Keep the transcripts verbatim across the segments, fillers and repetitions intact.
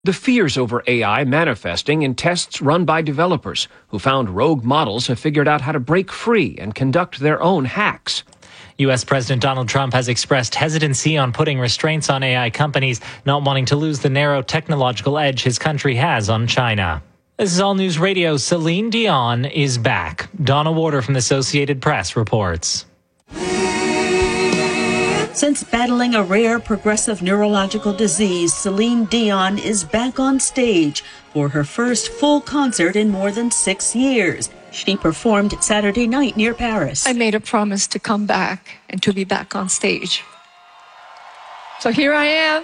The fears over A I manifesting in tests run by developers who found rogue models have figured out how to break free and conduct their own hacks. U S. President Donald Trump has expressed hesitancy on putting restraints on A I companies, not wanting to lose the narrow technological edge his country has on China. This is All News Radio. Celine Dion is back. Donna Warder from the Associated Press reports. Since battling a rare progressive neurological disease, Celine Dion is back on stage for her first full concert in more than six years. She performed Saturday night near Paris. I made a promise to come back and to be back on stage. So here I am,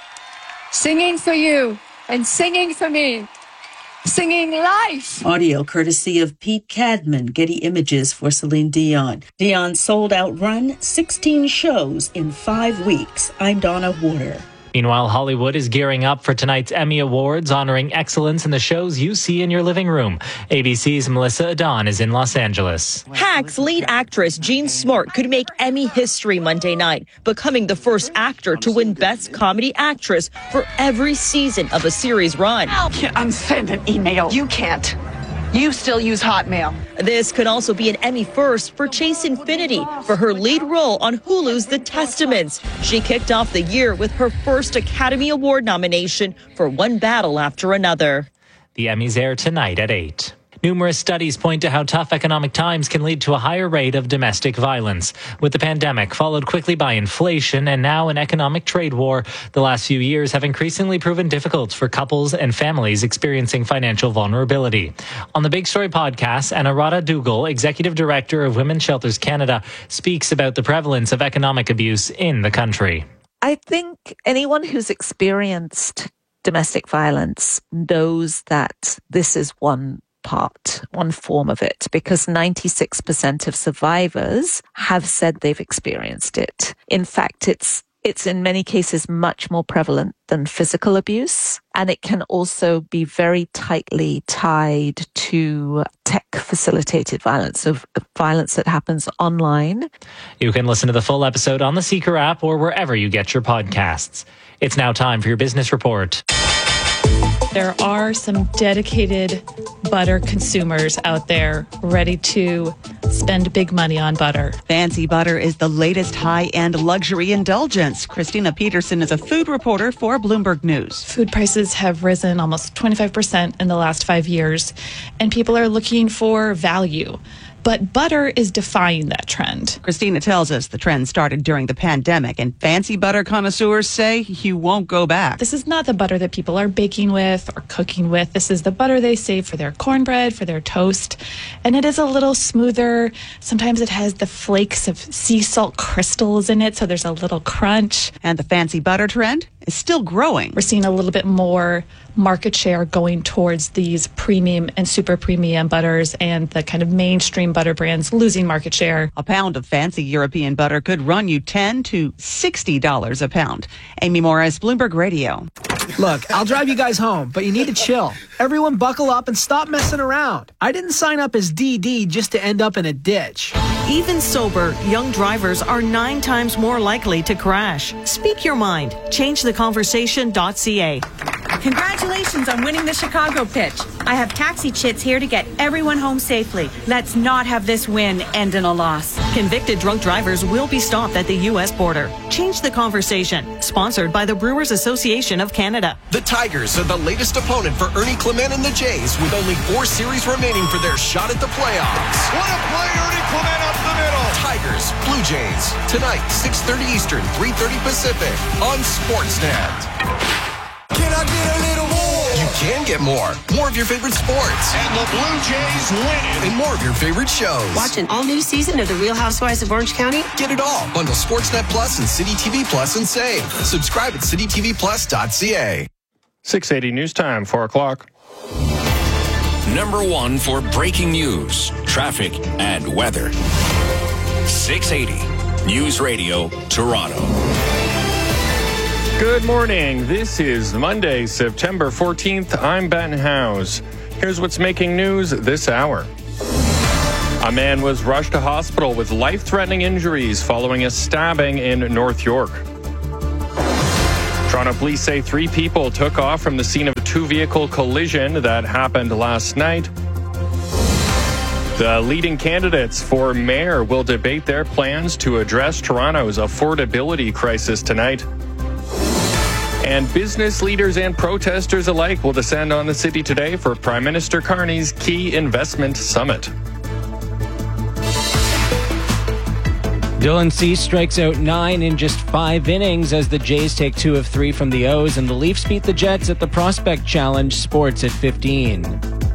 singing for you and singing for me. Singing life. Audio courtesy of Pete Cadman, Getty Images for Celine Dion. Dion's sold-out run, sixteen shows in five weeks. I'm Donna Warder. Meanwhile, Hollywood is gearing up for tonight's Emmy Awards, honoring excellence in the shows you see in your living room. A B C's Melissa Adon is in Los Angeles. Hacks lead actress Jean Smart could make Emmy history Monday night, becoming the first actor to win Best Comedy Actress for every season of a series run. I can't unsend an email. You can't. You still use Hotmail. This could also be an Emmy first for Chase Infinity for her lead role on Hulu's The Testaments. She kicked off the year with her first Academy Award nomination for One Battle After Another. The Emmys air tonight at eight. Numerous studies point to how tough economic times can lead to a higher rate of domestic violence. With the pandemic, followed quickly by inflation and now an economic trade war, the last few years have increasingly proven difficult for couples and families experiencing financial vulnerability. On the Big Story podcast, Anurada Dougal, Executive Director of Women's Shelters Canada, speaks about the prevalence of economic abuse in the country. I think anyone who's experienced domestic violence knows that this is one part, one form of it, because ninety-six percent of survivors have said they've experienced it. In fact, it's it's in many cases much more prevalent than physical abuse, and it can also be very tightly tied to tech-facilitated violence, so violence that happens online. You can listen to the full episode on the Seeker app or wherever you get your podcasts. It's now time for your business report. There are some dedicated butter consumers out there ready to spend big money on butter. Fancy butter is the latest high-end luxury indulgence. Christina Peterson is a food reporter for Bloomberg News. Food prices have risen almost twenty-five percent in the last five years, and people are looking for value. But butter is defying that trend. Christina tells us the trend started during the pandemic, and fancy butter connoisseurs say you won't go back. This is not the butter that people are baking with or cooking with. This is the butter they save for their cornbread, for their toast. And it is a little smoother. Sometimes it has the flakes of sea salt crystals in it, so there's a little crunch. And the fancy butter trend is still growing. We're seeing a little bit more market share going towards these premium and super premium butters, and the kind of mainstream butter brands losing market share. A pound of fancy European butter could run you ten to sixty dollars a pound. Amy Morris, Bloomberg Radio. Look, I'll drive you guys home, but you need to chill. Everyone buckle up and stop messing around. I didn't sign up as D D just to end up in a ditch. Even sober, young drivers are nine times more likely to crash. Speak your mind. change the conversation dot c a. Congratulations on winning the Chicago pitch. I have taxi chits here to get everyone home safely. Let's not have this win end in a loss. Convicted drunk drivers will be stopped at the U S border. Change the conversation. Sponsored by the Brewers Association of Canada. The Tigers are the latest opponent for Ernie Clement and the Jays, with only four series remaining for their shot at the playoffs. What a play, Ernie Clement up the middle. Tigers, Blue Jays, tonight, six thirty Eastern, three thirty Pacific, on Sportsnet. Can I get a little more? You can get more. More of your favorite sports. And the Blue Jays win it. And more of your favorite shows. Watch an all-new season of The Real Housewives of Orange County. Get it all. Bundle Sportsnet Plus and City T V Plus and save. Subscribe at city t v plus dot c a. six eighty News Time, four o'clock. Number one for breaking news, traffic, and weather. six eighty News Radio, Toronto. Good morning. This is Monday, September fourteenth. I'm Ben Howes. Here's what's making news this hour. A man was rushed to hospital with life-threatening injuries following a stabbing in North York. Toronto police say three people took off from the scene of a two-vehicle collision that happened last night. The leading candidates for mayor will debate their plans to address Toronto's affordability crisis tonight. And business leaders and protesters alike will descend on the city today for Prime Minister Carney's key investment summit. Dylan Cease strikes out nine in just five innings as the Jays take two of three from the O's, and the Leafs beat the Jets at the Prospect Challenge. Sports at fifteen.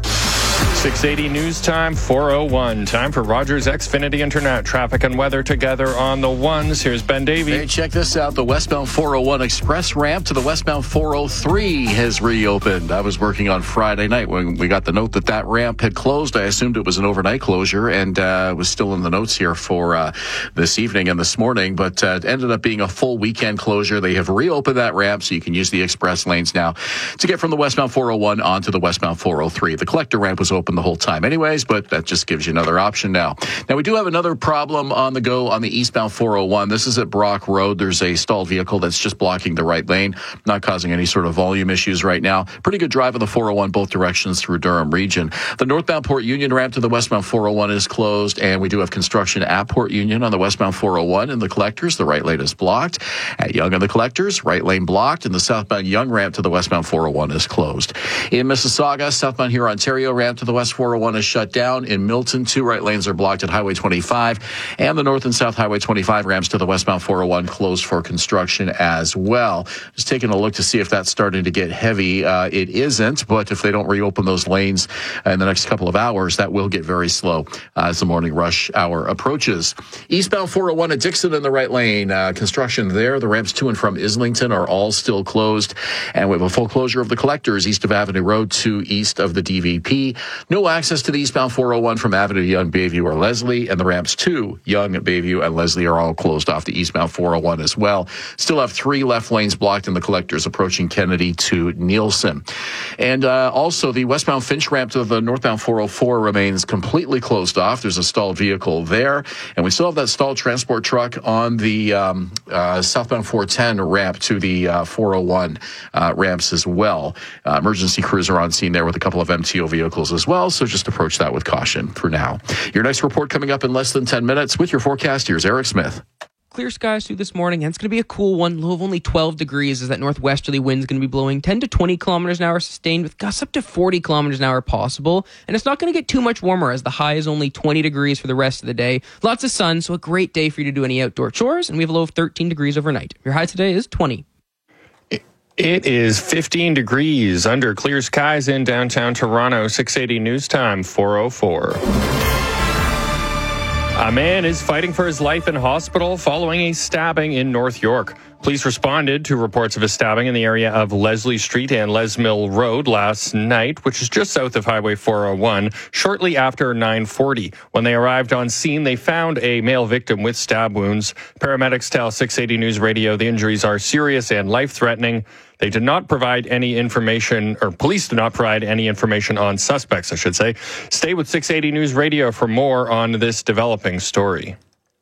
six eighty News Time, four oh one. Time for Rogers Xfinity Internet. Traffic and weather together on the ones. Here's Ben Davey. Hey, check this out. The westbound four oh one express ramp to the westbound four oh three has reopened. I was working on Friday night when we got the note that that ramp had closed. I assumed it was an overnight closure, and uh, was still in the notes here for uh, this evening and this morning, but uh, it ended up being a full weekend closure. They have reopened that ramp so you can use the express lanes now to get from the westbound four oh one onto the westbound four oh three. The collector ramp was open the whole time anyways, but that just gives you another option now. Now, we do have another problem on the go on the eastbound four oh one. This is at Brock Road. There's a stalled vehicle that's just blocking the right lane, not causing any sort of volume issues right now. Pretty good drive on the four oh one both directions through Durham region. The northbound Port Union ramp to the westbound four oh one is closed, and we do have construction at Port Union on the westbound four oh one. In the collectors, the right lane is blocked. At Yonge and the collectors, right lane blocked, and the southbound Yonge ramp to the westbound four oh one is closed. In Mississauga, southbound Huron Ontario ramp to the west four oh one is shut down. In Milton, two right lanes are blocked at Highway twenty-five, and the north and south Highway twenty-five ramps to the westbound four oh one closed for construction as well. Just taking a look to see if that's starting to get heavy. Uh, it isn't, but if they don't reopen those lanes in the next couple of hours, that will get very slow uh, as the morning rush hour approaches. Eastbound four oh one at Dixon in the right lane. Uh, construction there. The ramps to and from Islington are all still closed, and we have a full closure of the collectors east of Avenue Road to east of the D V P. No access to the eastbound four oh one from Avenue Yonge, Bayview, or Leslie, and the ramps to Yonge, Bayview, and Leslie are all closed off the eastbound four oh one as well. Still have three left lanes blocked in the collectors approaching Kennedy to Nielsen. And uh, also the westbound Finch ramp to the northbound four oh four remains completely closed off. There's a stalled vehicle there, and we still have that stalled transport truck on the um, uh, southbound four ten ramp to the uh, four oh one uh, ramps as well. Uh, emergency crews are on scene there with a couple of M T O vehicles as well, so just approach that with caution for now. Your next report coming up in less than ten minutes with your forecast. Here's Eric Smith. Clear skies through this morning, and it's going to be a cool one. Low of only twelve degrees as that northwesterly wind is going to be blowing ten to twenty kilometers an hour sustained, with gusts up to forty kilometers an hour possible. And it's not going to get too much warmer as the high is only twenty degrees for the rest of the day. Lots of sun, so a great day for you to do any outdoor chores. And we have a low of thirteen degrees overnight. Your high today is twenty. It is fifteen degrees under clear skies in downtown Toronto. six eighty News Time, four oh four. A man is fighting for his life in hospital following a stabbing in North York. Police responded to reports of a stabbing in the area of Leslie Street and Les Mill Road last night, which is just south of Highway four oh one, shortly after nine forty. When they arrived on scene, they found a male victim with stab wounds. Paramedics tell six eighty News Radio the injuries are serious and life-threatening. They did not provide any information, or police did not provide any information on suspects, I should say. Stay with six eighty News Radio for more on this developing story.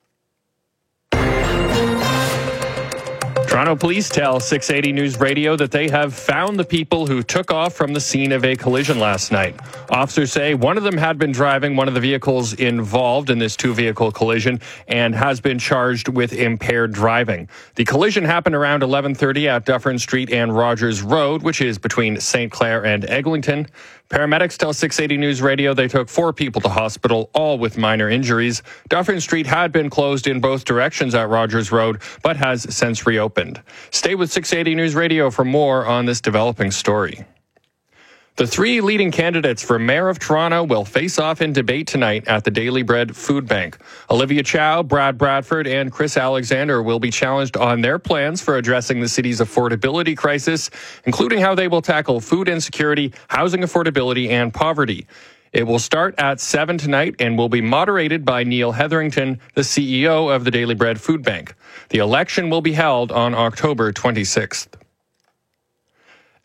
Toronto police tell six eighty News Radio that they have found the people who took off from the scene of a collision last night. Officers say one of them had been driving one of the vehicles involved in this two-vehicle collision and has been charged with impaired driving. The collision happened around eleven thirty at Dufferin Street and Rogers Road, which is between Saint Clair and Eglinton. Paramedics tell six eighty News Radio they took four people to hospital, all with minor injuries. Dufferin Street had been closed in both directions at Rogers Road, but has since reopened. Stay with six eighty News Radio for more on this developing story. The three leading candidates for Mayor of Toronto will face off in debate tonight at the Daily Bread Food Bank. Olivia Chow, Brad Bradford, and Chris Alexander will be challenged on their plans for addressing the city's affordability crisis, including how they will tackle food insecurity, housing affordability, and poverty. It will start at seven tonight and will be moderated by Neil Hetherington, the C E O of the Daily Bread Food Bank. The election will be held on October twenty-sixth.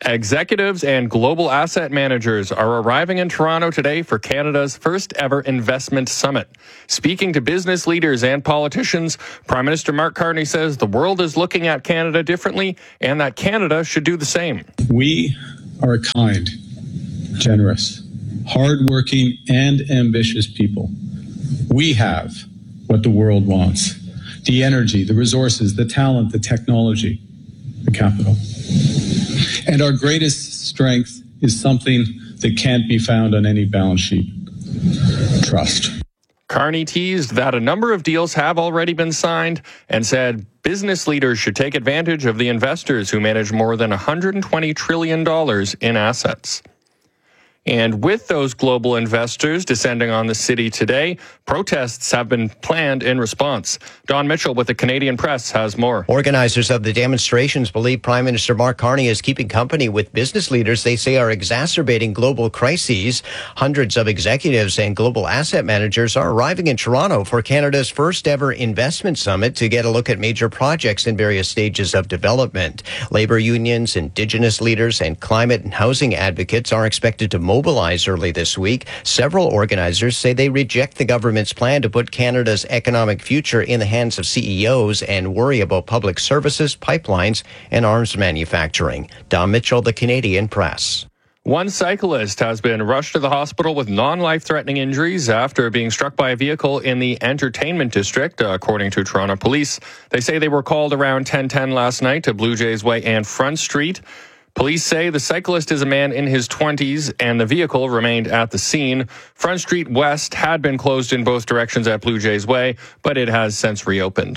Executives and global asset managers are arriving in Toronto today for Canada's first ever investment summit. Speaking to business leaders and politicians, Prime Minister Mark Carney says the world is looking at Canada differently and that Canada should do the same. We are a kind, generous, hardworking, and ambitious people. We have what the world wants: the energy, the resources, the talent, the technology, the capital. And our greatest strength is something that can't be found on any balance sheet: trust. Carney teased that a number of deals have already been signed and said business leaders should take advantage of the investors who manage more than one hundred twenty trillion dollars in assets. And with those global investors descending on the city today, protests have been planned in response. Don Mitchell with the Canadian Press has more. Organizers of the demonstrations believe Prime Minister Mark Carney is keeping company with business leaders they say are exacerbating global crises. Hundreds of executives and global asset managers are arriving in Toronto for Canada's first ever investment summit to get a look at major projects in various stages of development. Labor unions, Indigenous leaders, and climate and housing advocates are expected to mobilize early this week. Several organizers say they reject the government's plan to put Canada's economic future in the hands of C E Os and worry about public services, pipelines, and arms manufacturing. Don Mitchell, the Canadian Press. One cyclist has been rushed to the hospital with non-life-threatening injuries after being struck by a vehicle in the entertainment district, according to Toronto police. They say they were called around ten ten last night to Blue Jays Way and Front Street. Police say the cyclist is a man in his twenties and the vehicle remained at the scene. Front Street West had been closed in both directions at Blue Jays Way, but it has since reopened.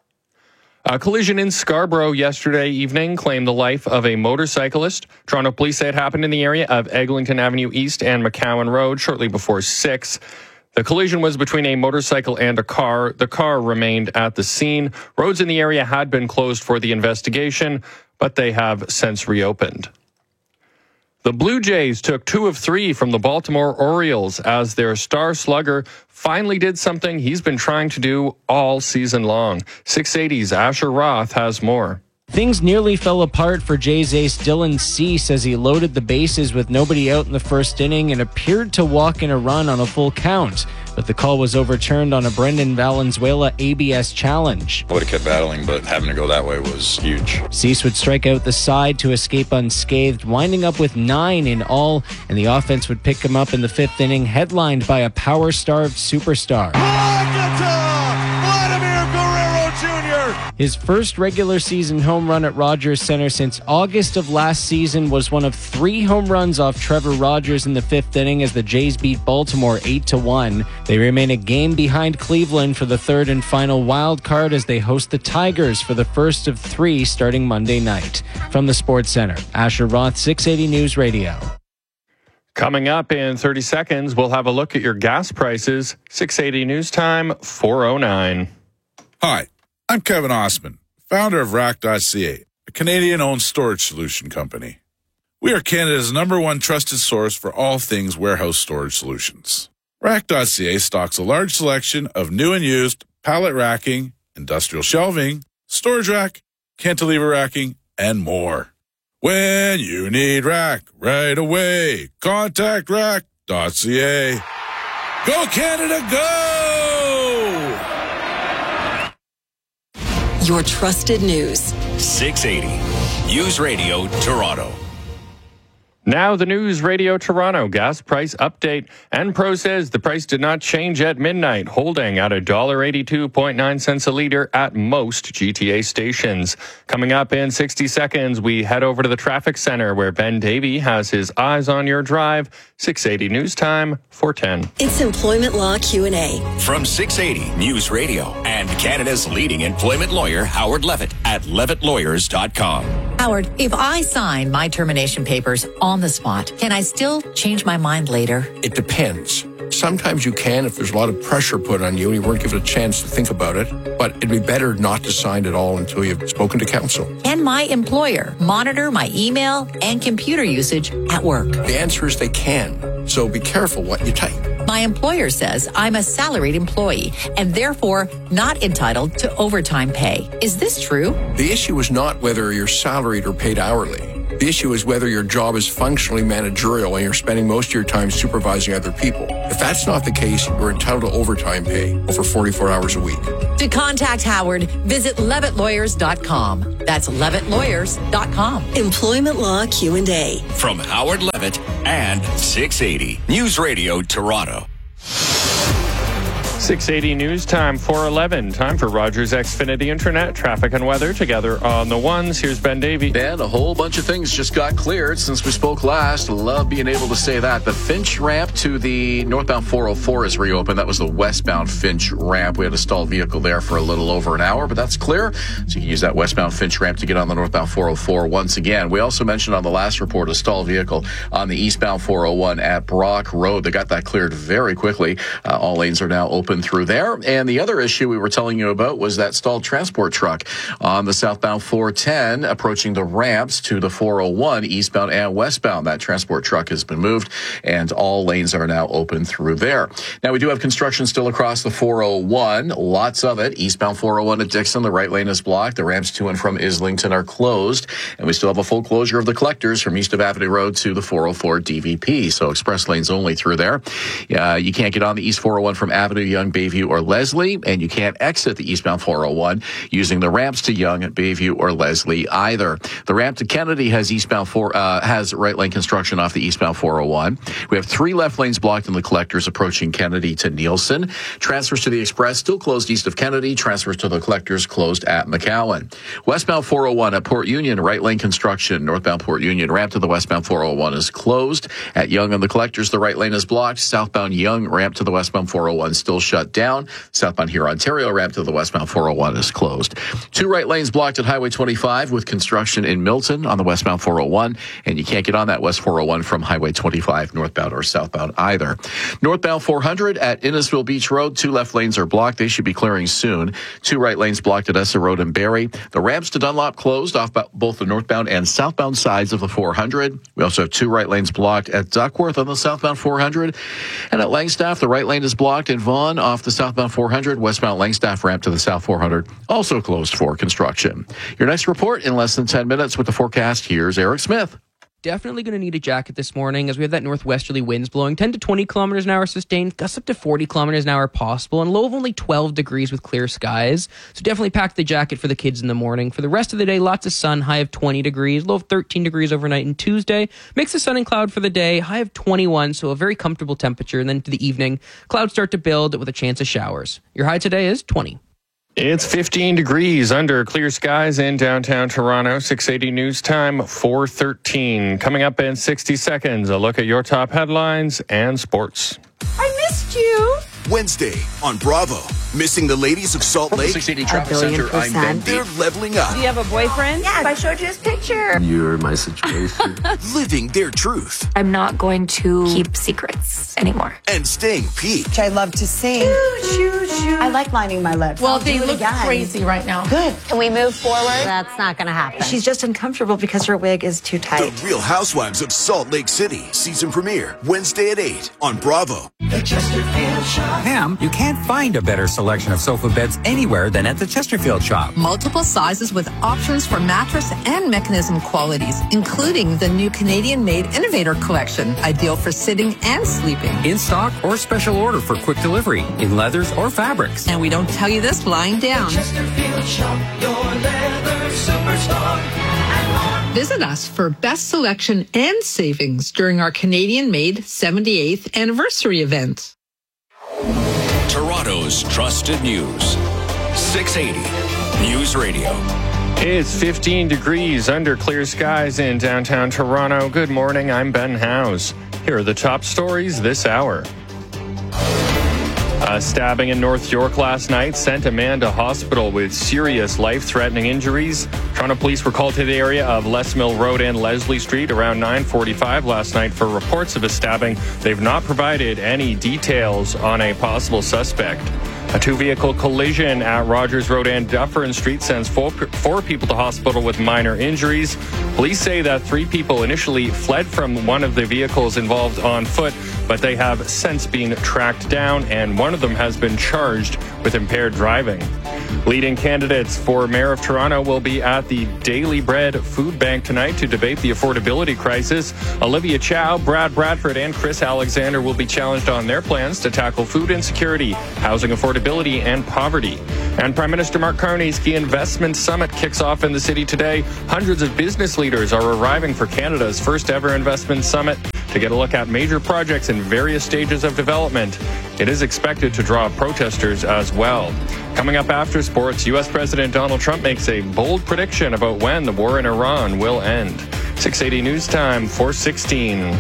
A collision in Scarborough yesterday evening claimed the life of a motorcyclist. Toronto police say it happened in the area of Eglinton Avenue East and McCowan Road shortly before six. The collision was between a motorcycle and a car. The car remained at the scene. Roads in the area had been closed for the investigation, but they have since reopened. The Blue Jays took two of three from the Baltimore Orioles as their star slugger finally did something he's been trying to do all season long. six eighty's Asher Roth has more. Things nearly fell apart for Jays ace Dylan Cease as he loaded the bases with nobody out in the first inning and appeared to walk in a run on a full count. But the call was overturned on a Brendan Valenzuela A B S challenge. I would have kept battling, but having to go that way was huge. Cease would strike out the side to escape unscathed, winding up with nine in all, and the offense would pick him up in the fifth inning, headlined by a power-starved superstar. His first regular season home run at Rogers Center since August of last season was one of three home runs off Trevor Rogers in the fifth inning as the Jays beat Baltimore eight to one. They remain a game behind Cleveland for the third and final wild card as they host the Tigers for the first of three starting Monday night. From the Sports Center, Asher Roth, six eighty News Radio. Coming up in thirty seconds, we'll have a look at your gas prices. six eighty News Time, four oh nine. Hi. I'm Kevin Osman, founder of Rack dot C A, a Canadian-owned storage solution company. We are Canada's number one trusted source for all things warehouse storage solutions. Rack dot C A stocks a large selection of new and used pallet racking, industrial shelving, storage rack, cantilever racking, and more. When you need rack right away, contact Rack dot C A. Go Canada, go! Your trusted news. six eighty News Radio Toronto. Now the News Radio Toronto gas price update. Enpro says the price did not change at midnight, holding at one dollar eighty-two point nine cents a litre at most G T A stations. Coming up in sixty seconds, we head over to the traffic center where Ben Davey has his eyes on your drive. six eighty News Time, four ten. It's Employment Law Q and A. From six eighty News Radio and Canada's leading employment lawyer, Howard Levitt at levitt lawyers dot com. Howard, if I sign my termination papers on the spot, can I still change my mind later? It depends. Sometimes you can if there's a lot of pressure put on you and you weren't given a chance to think about it. But it'd be better not to sign at all until you've spoken to counsel. Can my employer monitor my email and computer usage at work? The answer is they can. So be careful what you type. My employer says I'm a salaried employee and therefore not entitled to overtime pay. Is this true? The issue is not whether you're salaried or paid hourly. The issue is whether your job is functionally managerial and you're spending most of your time supervising other people. If that's not the case, you're entitled to overtime pay over forty-four hours a week. To contact Howard, visit levitt lawyers dot com. That's levitt lawyers dot com. Employment Law Q and A. From Howard Levitt and six eighty News Radio Toronto. six eighty News Time, four eleven. Time for Rogers Xfinity Internet, traffic and weather together on the ones. Here's Ben Davey. Ben, a whole bunch of things just got cleared since we spoke last. Love being able to say that. The Finch ramp to the northbound four oh four is reopened. That was the westbound Finch ramp. We had a stalled vehicle there for a little over an hour, but that's clear. So you can use that westbound Finch ramp to get on the northbound four oh four once again. We also mentioned on the last report a stalled vehicle on the eastbound four oh one at Brock Road. They got that cleared very quickly. Uh, all lanes are now open through there. And the other issue we were telling you about was that stalled transport truck on the southbound four ten approaching the ramps to the four oh one eastbound and westbound. That transport truck has been moved and all lanes are now open through there. Now we do have construction still across the four oh one, lots of it. Eastbound four oh one at Dixon, the right lane is blocked. The ramps to and from Islington are closed. And we still have a full closure of the collectors from east of Avenue Road to the four oh four D V P. So express lanes only through there. Uh, you can't get on the east four oh one from Avenue, Young, Bayview, or Leslie, and you can't exit the eastbound four oh one using the ramps to Young, Bayview, or Leslie either. The ramp to Kennedy has eastbound four uh, has right lane construction off the eastbound four oh one. We have three left lanes blocked in the collectors approaching Kennedy to Nielsen. Transfers to the express still closed east of Kennedy. Transfers to the collectors closed at McCowan. Westbound four oh one at Port Union, right lane construction. Northbound Port Union ramp to the westbound four oh one is closed. At Young and the collectors, the right lane is blocked. Southbound Young ramp to the westbound four oh one still shut down. Southbound here, Ontario ramp to the westbound four oh one is closed. Two right lanes blocked at Highway twenty-five with construction in Milton on the westbound four oh one, and you can't get on that west four oh one from Highway twenty-five northbound or southbound either. Northbound four hundred at Innisfil Beach Road, two left lanes are blocked. They should be clearing soon. Two right lanes blocked at Essa Road and Barrie. The ramps to Dunlop closed off both the northbound and southbound sides of the four hundred. We also have two right lanes blocked at Duckworth on the southbound four hundred. And at Langstaff, the right lane is blocked in Vaughan off the southbound four hundred. Westbound Langstaff ramp to the south four hundred also closed for construction. Your next report in less than ten minutes with the forecast. Here's Eric Smith. Definitely going to need a jacket this morning as we have that northwesterly winds blowing ten to twenty kilometers an hour sustained, gusts up to forty kilometers an hour possible, and low of only twelve degrees with clear skies. So definitely pack the jacket for the kids in the morning. For the rest of the day, lots of sun, high of twenty degrees, low of thirteen degrees overnight. And Tuesday, mix of sun and cloud for the day, high of twenty-one, so a very comfortable temperature. And then to the evening, clouds start to build with a chance of showers. Your high today is twenty. It's fifteen degrees under clear skies in downtown Toronto. six eighty News Time, four thirteen. Coming up in sixty seconds, a look at your top headlines and sports. I missed you. Wednesday on Bravo. Missing the ladies of Salt Lake? six eighty Traffic Center, I'm Ben. They're leveling up. Do you have a boyfriend? Yes, I showed you his picture. You're my situation. Living their truth. I'm not going to keep secrets anymore. And staying peaked. I love to sing. Shoo, shoo, shoo. I like lining my lips. Well, I'll they look again. crazy right now. Good. Can we move forward? That's not going to happen. She's just uncomfortable because her wig is too tight. The Real Housewives of Salt Lake City. Season premiere Wednesday at eight on Bravo. The Chesterfield Shop. Pam, you can't find a better selection of sofa beds anywhere than at the Chesterfield Shop. Multiple sizes with options for mattress and mechanism qualities, including the new Canadian-made Innovator Collection, ideal for sitting and sleeping. In stock or special order for quick delivery, in leathers or fabrics. And we don't tell you this lying down. The Chesterfield Shop, your leather superstore. Visit us for best selection and savings during our Canadian-made seventy-eighth anniversary event. Toronto's trusted news. six eighty News Radio. It's fifteen degrees under clear skies in downtown Toronto. Good morning, I'm Ben Howes. Here are the top stories this hour. A stabbing in North York last night sent a man to hospital with serious life-threatening injuries. Toronto police were called to the area of Les Mill Road and Leslie Street around nine forty-five last night for reports of a stabbing. They've not provided any details on a possible suspect. A two-vehicle collision at Rogers Road and Dufferin Street sends four, four people to hospital with minor injuries. Police say that three people initially fled from one of the vehicles involved on foot, but they have since been tracked down, and one of them has been charged with impaired driving. Leading candidates for Mayor of Toronto will be at the Daily Bread Food Bank tonight to debate the affordability crisis. Olivia Chow, Brad Bradford, and Chris Alexander will be challenged on their plans to tackle food insecurity, housing affordability, and poverty. And Prime Minister Mark Carney's Key Investment Summit kicks off in the city today. Hundreds of business leaders are arriving for Canada's first ever investment summit to get a look at major projects in various stages of development. It is expected to draw protesters as well. Coming up after sports, U S President Donald Trump makes a bold prediction about when the war in Iran will end. six eighty News Time, four sixteen.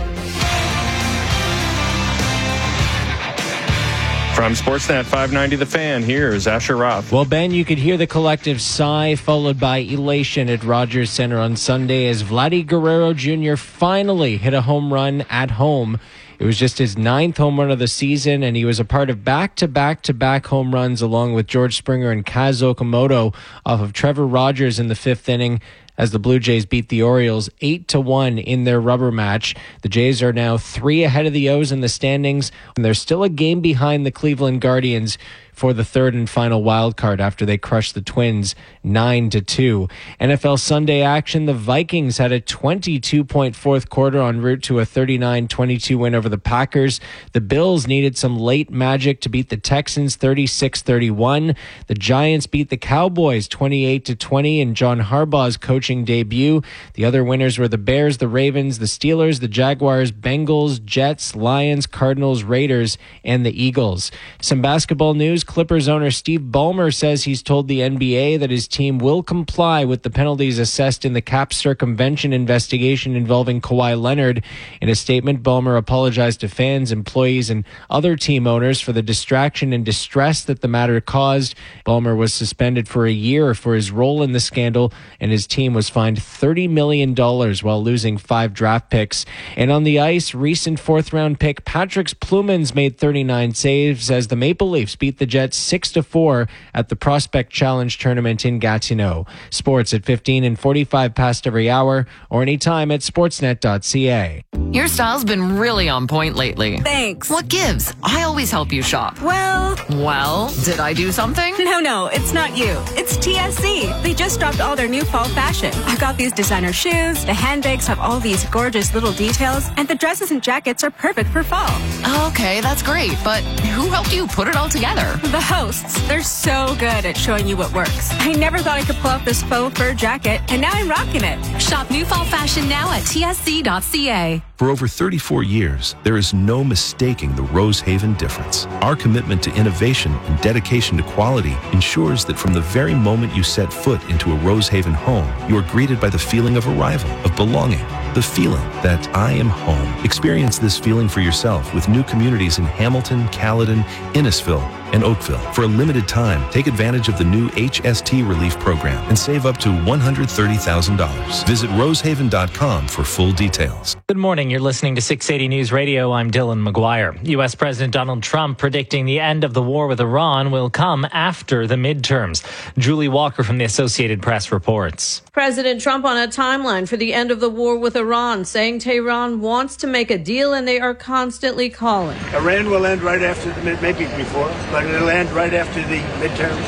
From Sportsnet five ninety The Fan, here's Asher Roth. Well, Ben, you could hear the collective sigh followed by elation at Rogers Centre on Sunday as Vladdy Guerrero Junior finally hit a home run at home. It was just his ninth home run of the season, and he was a part of back-to-back-to-back home runs along with George Springer and Kaz Okamoto off of Trevor Rogers in the fifth inning as the Blue Jays beat the Orioles eight to one in their rubber match. The Jays are now three ahead of the O's in the standings, and they're still a game behind the Cleveland Guardians for the third and final wild card after they crushed the Twins nine to two. N F L Sunday action, the Vikings had a twenty-two point fourth quarter en route to a thirty-nine twenty-two win over the Packers. The Bills needed some late magic to beat the Texans thirty-six thirty-one. The Giants beat the Cowboys twenty-eight to twenty in John Harbaugh's coaching debut. The other winners were the Bears, the Ravens, the Steelers, the Jaguars, Bengals, Jets, Lions, Cardinals, Raiders, and the Eagles. Some basketball news. Clippers owner Steve Ballmer says he's told the N B A that his team will comply with the penalties assessed in the cap circumvention investigation involving Kawhi Leonard. In a statement, Ballmer apologized to fans, employees, and other team owners for the distraction and distress that the matter caused. Ballmer was suspended for a year for his role in the scandal, and his team was fined thirty million dollars while losing five draft picks. And on the ice, recent fourth-round pick Patrick Plumans made thirty-nine saves as the Maple Leafs beat the Jets six to four at the Prospect Challenge tournament in Gatineau. Sports at fifteen and forty-five past every hour or anytime at sportsnet dot c a. Your style's been really on point lately. Thanks. What gives? I always help you shop. Well... Well, did I do something? No, no, it's not you. It's T S C. They just dropped all their new fall fashion. I got these designer shoes, the handbags have all these gorgeous little details, and the dresses and jackets are perfect for fall. Okay, that's great, but who helped you put it all together? The hosts. They're so good at showing you what works. I never thought I could pull off this faux fur jacket, and now I'm rocking it. Shop new fall fashion now at T S C dot c a. For over thirty-four years, there is no mistaking the Rosehaven difference. Our commitment to innovation and dedication to quality ensures that from the very moment you set foot into a Rosehaven home, you are greeted by the feeling of arrival, of belonging, the feeling that I am home. Experience this feeling for yourself with new communities in Hamilton, Caledon, Innisfil, and Oakville. For a limited time, take advantage of the new H S T Relief Program and save up to one hundred thirty thousand dollars. Visit rosehaven dot com for full details. Good morning. You're listening to six eighty News Radio. I'm Dylan McGuire. U S President Donald Trump predicting the end of the war with Iran will come after the midterms. Julie Walker from the Associated Press reports. President Trump on a timeline for the end of the war with Iran, saying Tehran wants to make a deal and they are constantly calling. Iran will end right after the mid, maybe before, but it'll end right after the midterms.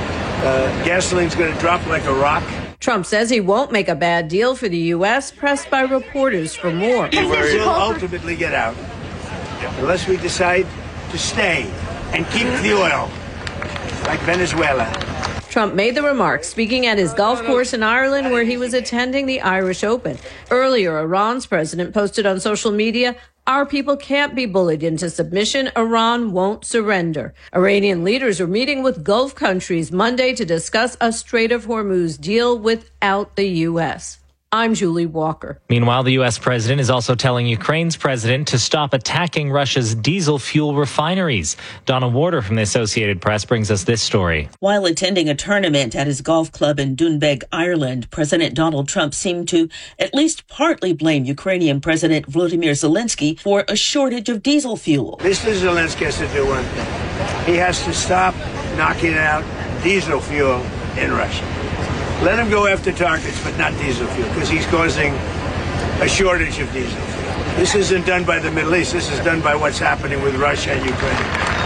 Uh, gasoline's going to drop like a rock. Trump says he won't make a bad deal for the U S, pressed by reporters for more. We'll ultimately get out, unless we decide to stay and keep the oil, like Venezuela. Trump made the remarks speaking at his golf course in Ireland where he was attending the Irish Open. Earlier, Iran's president posted on social media, "Our people can't be bullied into submission. Iran won't surrender." Iranian leaders are meeting with Gulf countries Monday to discuss a Strait of Hormuz deal without the U S. I'm Julie Walker. Meanwhile, the U S president is also telling Ukraine's president to stop attacking Russia's diesel fuel refineries. Donna Warder from the Associated Press brings us this story. While attending a tournament at his golf club in Doonbeg, Ireland, President Donald Trump seemed to at least partly blame Ukrainian President Volodymyr Zelensky for a shortage of diesel fuel. Mister Zelensky has to do one thing. He has to stop knocking out diesel fuel in Russia. Let him go after targets, but not diesel fuel, because he's causing a shortage of diesel fuel. This isn't done by the Middle East. This is done by what's happening with Russia and Ukraine.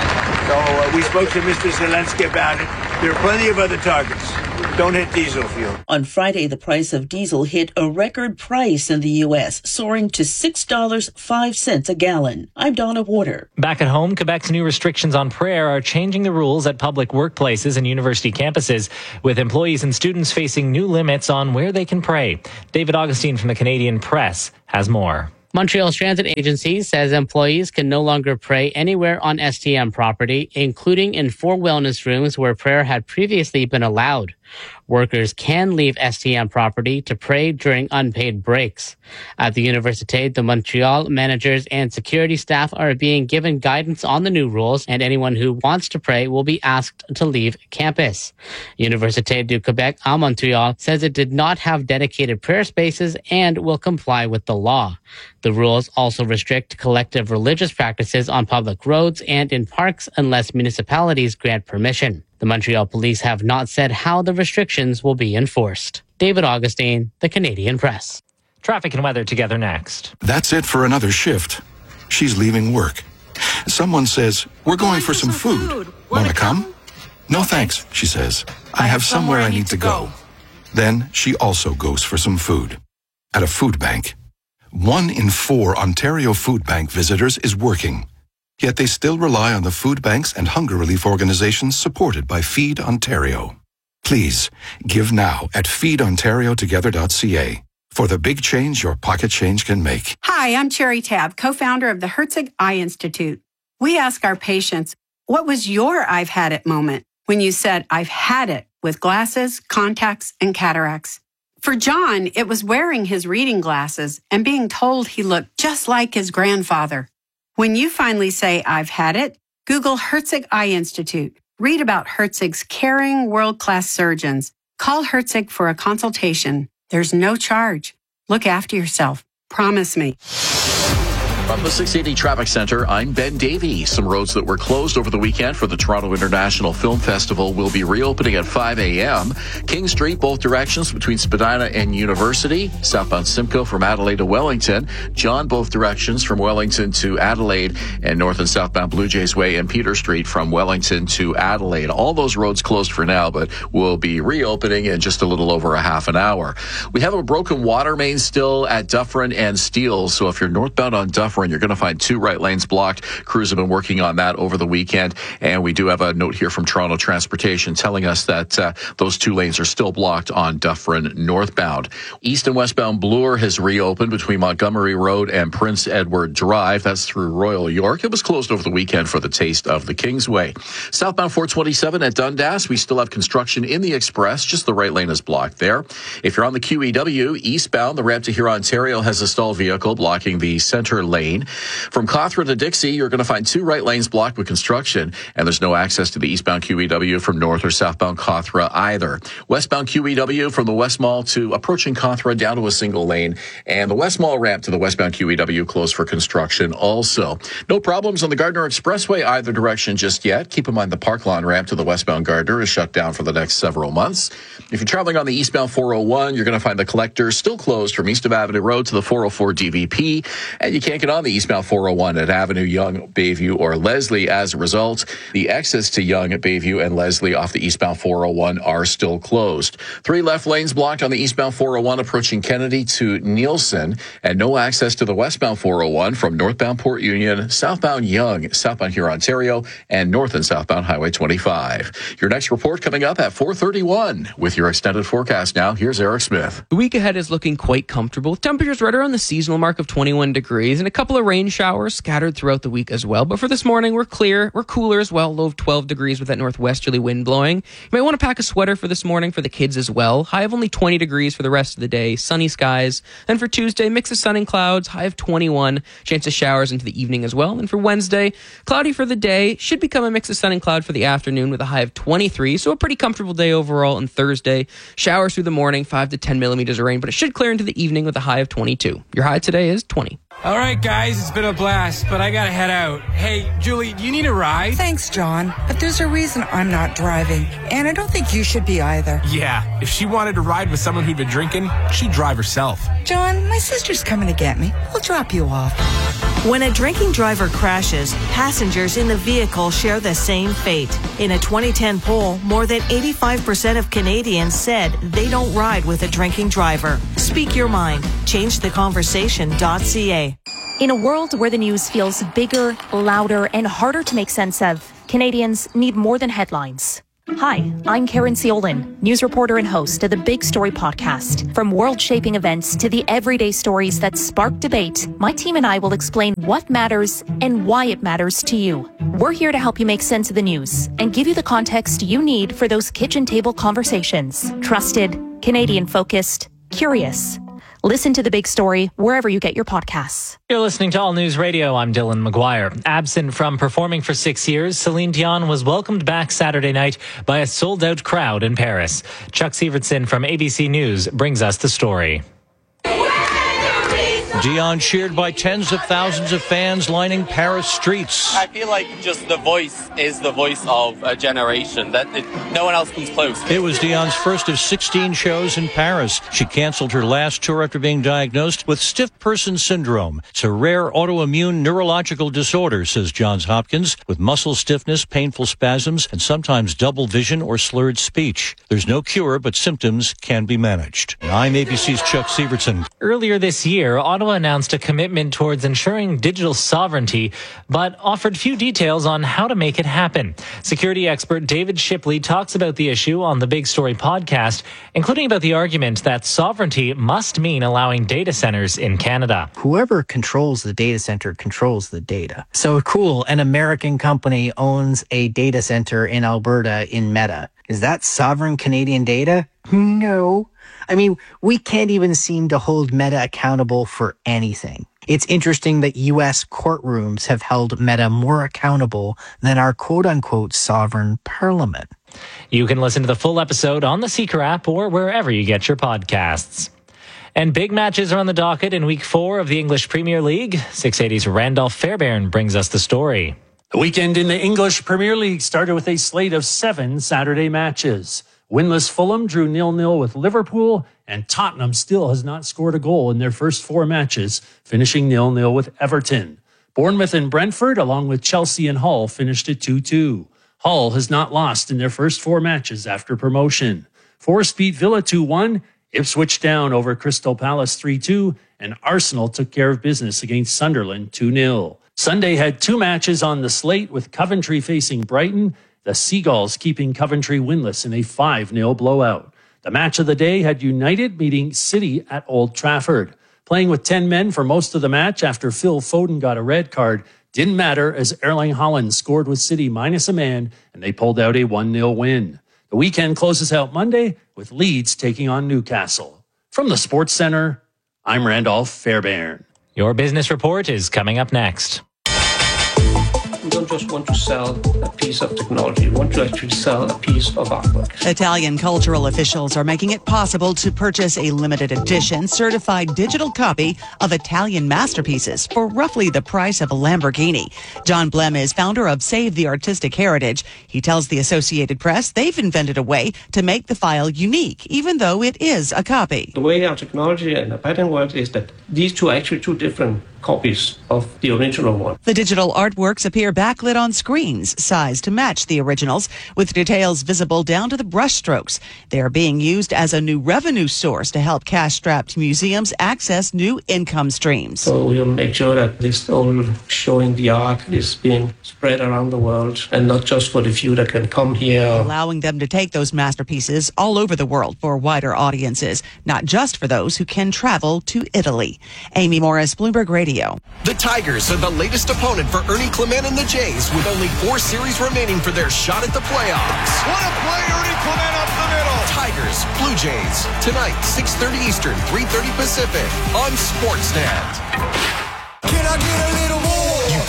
So uh, we spoke to Mister Zelensky about it. There are plenty of other targets. Don't hit diesel fuel. On Friday, the price of diesel hit a record price in the U S, soaring to six dollars and five cents a gallon. I'm Donna Warder. Back at home, Quebec's new restrictions on prayer are changing the rules at public workplaces and university campuses, with employees and students facing new limits on where they can pray. David Augustine from the Canadian Press has more. Montreal's transit agency says employees can no longer pray anywhere on S T M property, including in four wellness rooms where prayer had previously been allowed. Workers can leave S T M property to pray during unpaid breaks. At the Université de Montréal, managers and security staff are being given guidance on the new rules, and anyone who wants to pray will be asked to leave campus. Université du Québec à Montréal says it did not have dedicated prayer spaces and will comply with the law. The rules also restrict collective religious practices on public roads and in parks unless municipalities grant permission. The Montreal police have not said how the restrictions will be enforced. David Augustine, the Canadian Press. Traffic and weather together next. That's it for another shift. She's leaving work. Someone says, we're going for some food. Want to come? No thanks, she says. I have somewhere I need to go. Then she also goes for some food. At a food bank. One in four Ontario Food Bank visitors is working. Yet they still rely on the food banks and hunger relief organizations supported by Feed Ontario. Please, give now at feed ontario together dot c a for the big change your pocket change can make. Hi, I'm Cherry Tab, co-founder of the Herzig Eye Institute. We ask our patients, what was your I've had it moment when you said, I've had it with glasses, contacts, and cataracts? For John, it was wearing his reading glasses and being told he looked just like his grandfather. When you finally say, I've had it, Google Herzig Eye Institute. Read about Herzig's caring, world-class surgeons. Call Herzig for a consultation. There's no charge. Look after yourself. Promise me. From the six eighty Traffic Center, I'm Ben Davey. Some roads that were closed over the weekend for the Toronto International Film Festival will be reopening at five a.m. King Street, both directions between Spadina and University. Southbound Simcoe from Adelaide to Wellington. John, both directions from Wellington to Adelaide. And north and southbound Blue Jays Way and Peter Street from Wellington to Adelaide. All those roads closed for now, but will be reopening in just a little over a half an hour. We have a broken water main still at Dufferin and Steele. So if you're northbound on Dufferin, and you're going to find two right lanes blocked. Crews have been working on that over the weekend. And we do have a note here from Toronto Transportation telling us that uh, those two lanes are still blocked on Dufferin northbound. East and westbound Bloor has reopened between Montgomery Road and Prince Edward Drive. That's through Royal York. It was closed over the weekend for the taste of the Kingsway. Southbound four twenty-seven at Dundas, we still have construction in the Express. Just the right lane is blocked there. If you're on the Q E W, eastbound, the ramp to Huron, Ontario has a stalled vehicle blocking the center lane. From Cawthra to Dixie, you're going to find two right lanes blocked with construction, and there's no access to the eastbound Q E W from north or southbound Cawthra either. Westbound Q E W from the West Mall to approaching Cawthra down to a single lane, and the West Mall ramp to the westbound Q E W closed for construction also. No problems on the Gardner Expressway either direction just yet. Keep in mind the Park Lawn ramp to the westbound Gardner is shut down for the next several months. If you're traveling on the eastbound four oh one, you're going to find the Collector still closed from east of Avenue Road to the four oh four D V P, and you can't get on the eastbound four oh one at Avenue, Yonge, Bayview, or Leslie. As a result, the exits to Yonge, Bayview, and Leslie off the eastbound four oh one are still closed. Three left lanes blocked on the eastbound four oh one approaching Kennedy to Nielsen, and no access to the westbound four oh one from northbound Port Union, southbound Yonge, southbound Huron, Ontario, and north and southbound Highway twenty-five. Your next report coming up at four thirty-one. With your extended forecast now, here's Eric Smith. The week ahead is looking quite comfortable. Temperatures right around the seasonal mark of twenty-one degrees, and a couple of rain showers scattered throughout the week as well. But for this morning, we're clear. We're cooler as well. Low of twelve degrees with that northwesterly wind blowing. You might want to pack a sweater for this morning for the kids as well. High of only twenty degrees for the rest of the day. Sunny skies. Then for Tuesday, mix of sun and clouds. High of twenty-one. Chance of showers into the evening as well. And for Wednesday, cloudy for the day. Should become a mix of sun and cloud for the afternoon with a high of twenty-three. So a pretty comfortable day overall. And Thursday, showers through the morning. five to ten millimeters of rain. But it should clear into the evening with a high of twenty-two. Your high today is twenty. All right, guys, it's been a blast, but I gotta head out. Hey, Julie, do you need a ride? Thanks, John, but there's a reason I'm not driving, and I don't think you should be either. Yeah, if she wanted to ride with someone who'd been drinking, she'd drive herself. John, my sister's coming to get me. We'll drop you off. When a drinking driver crashes, passengers in the vehicle share the same fate. In a twenty ten poll, more than eighty-five percent of Canadians said they don't ride with a drinking driver. Speak your mind. change the conversation dot c a. In a world where the news feels bigger, louder, and harder to make sense of, Canadians need more than headlines. Hi, I'm Karen Ciolin, news reporter and host of the Big Story podcast. From world-shaping events to the everyday stories that spark debate, my team and I will explain what matters and why it matters to you. We're here to help you make sense of the news and give you the context you need for those kitchen table conversations. Trusted, Canadian-focused, curious. Listen to The Big Story wherever you get your podcasts. You're listening to All News Radio. I'm Dylan McGuire. Absent from performing for six years, Celine Dion was welcomed back Saturday night by a sold-out crowd in Paris. Chuck Sievertson from A B C News brings us the story. Dion cheered by tens of thousands of fans lining Paris streets. I feel like just the voice is the voice of a generation, that it, no one else comes close. It was Dion's first of sixteen shows in Paris. She canceled her last tour after being diagnosed with stiff person syndrome. It's a rare autoimmune neurological disorder, says Johns Hopkins, with muscle stiffness, painful spasms, and sometimes double vision or slurred speech. There's no cure, but symptoms can be managed. And I'm A B C's Chuck Sievertson. Earlier this year, Ottawa announced a commitment towards ensuring digital sovereignty, but offered few details on how to make it happen. Security expert David Shipley talks about the issue on the Big Story podcast, including about the argument that sovereignty must mean allowing data centers in Canada. Whoever controls the data center controls the data. So cool, an American company owns a data center in Alberta in Meta. Is that sovereign Canadian data? No. I mean, we can't even seem to hold Meta accountable for anything. It's interesting that U S courtrooms have held Meta more accountable than our quote-unquote sovereign parliament. You can listen to the full episode on the Seeker app or wherever you get your podcasts. And big matches are on the docket in week four of the English Premier League. six eighty's Randolph Fairbairn brings us the story. The weekend in the English Premier League started with a slate of seven Saturday matches. Winless Fulham drew nil nil with Liverpool, and Tottenham still has not scored a goal in their first four matches, finishing nil nil with Everton. Bournemouth and Brentford, along with Chelsea and Hull, finished at two two. Hull has not lost in their first four matches after promotion. Forest beat Villa two one, Ipswich down over Crystal Palace three two, and Arsenal took care of business against Sunderland two nil. Sunday had two matches on the slate, with Coventry facing Brighton, the Seagulls keeping Coventry winless in a five nil blowout. The match of the day had United meeting City at Old Trafford. Playing with ten men for most of the match after Phil Foden got a red card didn't matter, as Erling Haaland scored with City minus a man, and they pulled out a one nil win. The weekend closes out Monday with Leeds taking on Newcastle. From the Sports Center, I'm Randolph Fairbairn. Your business report is coming up next. We don't just want to sell a piece of technology. We want to actually sell a piece of artwork. Italian cultural officials are making it possible to purchase a limited edition certified digital copy of Italian masterpieces for roughly the price of a Lamborghini. John Blem is founder of Save the Artistic Heritage. He tells the Associated Press they've invented a way to make the file unique, even though it is a copy. The way our technology and the pattern works is that these two are actually two different copies of the original one. The digital artworks appear backlit on screens, sized to match the originals, with details visible down to the brushstrokes. They are being used as a new revenue source to help cash-strapped museums access new income streams. So we'll make sure that this whole showing the art is being spread around the world, and not just for the few that can come here. Allowing them to take those masterpieces all over the world for wider audiences, not just for those who can travel to Italy. Amy Morris, Bloomberg Radio. The Tigers are the latest opponent for Ernie Clement and the Jays, with only four series remaining for their shot at the playoffs. What a play, Ernie Clement up the middle. Tigers, Blue Jays, tonight, six thirty Eastern, three thirty Pacific, on Sportsnet. Can I get a little more? You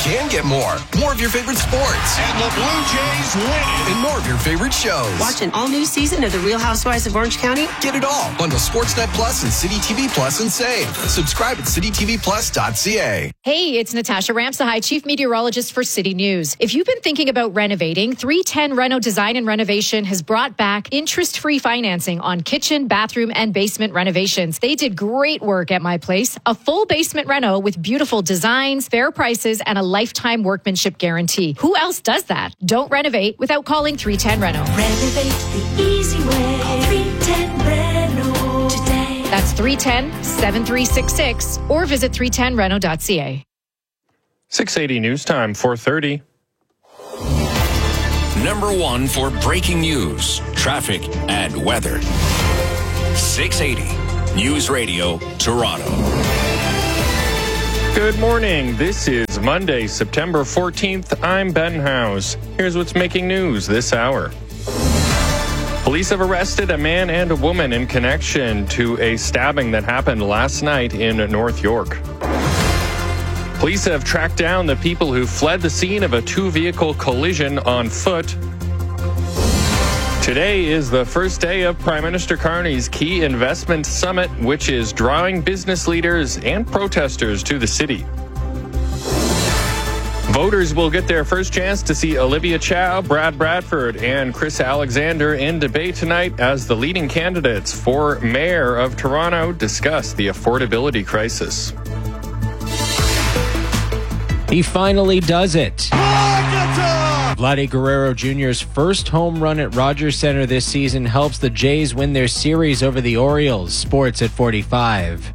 can get more. More of your favorite sports. And the Blue Jays win it. And more of your favorite shows. Watch an all-new season of The Real Housewives of Orange County. Get it all. Bundle Sportsnet Plus and City T V Plus and save. Subscribe at city t v plus dot c a. Hey, it's Natasha Ramsahai, Chief Meteorologist for City News. If you've been thinking about renovating, three ten Reno Design and Renovation has brought back interest-free financing on kitchen, bathroom, and basement renovations. They did great work at my place. A full basement reno with beautiful designs, fair prices, and a lifetime workmanship guarantee. Who else does that? Don't renovate without calling three ten Reno. Renovate the easy way. Call three ten Reno today. That's three one zero, seven three six six or visit three ten reno dot c a. six eighty News Time, four thirty. Number one for breaking news, traffic, and weather. six eighty News Radio, Toronto. Good morning. This is Monday, September fourteenth. I'm Ben House. Here's what's making news this hour. Police have arrested a man and a woman in connection to a stabbing that happened last night in North York. Police have tracked down the people who fled the scene of a two-vehicle collision on foot. Today is the first day of Prime Minister Carney's Key Investment Summit, which is drawing business leaders and protesters to the city. Voters will get their first chance to see Olivia Chow, Brad Bradford, and Chris Alexander in debate tonight as the leading candidates for Mayor of Toronto discuss the affordability crisis. He finally does it. Vladdy Guerrero Junior's first home run at Rogers Centre this season helps the Jays win their series over the Orioles. Sports at forty-five.